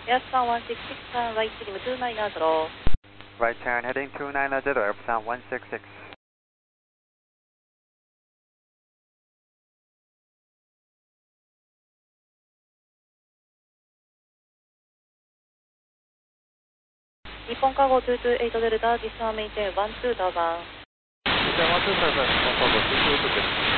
Airsan 166 turn right trim 290. Right turn heading 290, Airsan 166. Nippon Cargo 228 Delta, this one maintain 12000. Nippon 228 Delta,